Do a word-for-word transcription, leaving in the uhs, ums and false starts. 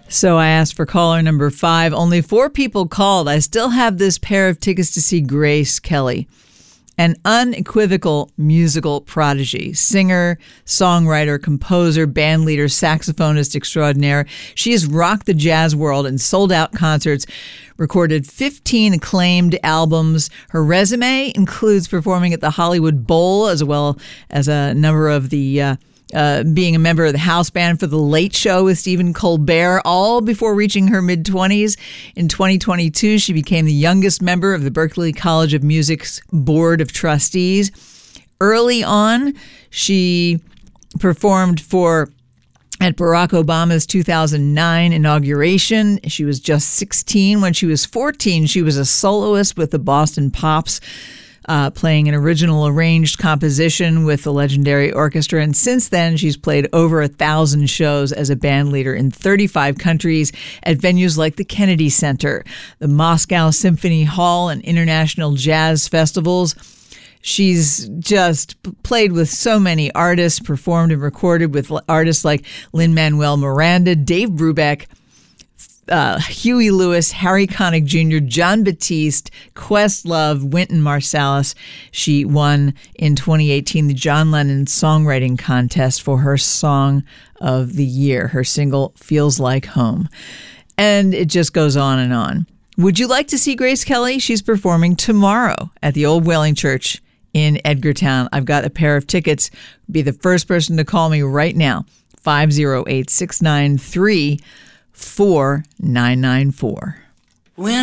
So I asked for caller number five. Only four people called. I still have this pair of tickets to see Grace Kelly, an unequivocal musical prodigy, singer, songwriter, composer, bandleader, saxophonist extraordinaire. She has rocked the jazz world in sold-out concerts, recorded fifteen acclaimed albums. Her resume includes performing at the Hollywood Bowl, as well as a number of the uh, Uh, being a member of the house band for The Late Show with Stephen Colbert, all before reaching her mid-twenties. In twenty twenty-two, she became the youngest member of the Berklee College of Music's Board of Trustees. Early on, she performed for at Barack Obama's two thousand nine inauguration. She was just sixteen. When she was fourteen, she was a soloist with the Boston Pops, Uh, playing an original arranged composition with the legendary orchestra. And since then, she's played over a thousand shows as a band leader in thirty-five countries at venues like the Kennedy Center, the Moscow Symphony Hall, and international jazz festivals. She's just played with so many artists, performed and recorded with artists like Lin-Manuel Miranda, Dave Brubeck, Uh, Huey Lewis, Harry Connick Junior, John Batiste, Questlove, Wynton Marsalis. She won in twenty eighteen the John Lennon Songwriting Contest for her Song of the Year. Her single, Feels Like Home. And it just goes on and on. Would you like to see Grace Kelly? She's performing tomorrow at the Old Whaling Church in Edgartown. I've got a pair of tickets. Be the first person to call me right now. five oh eight, six nine three four nine nine four.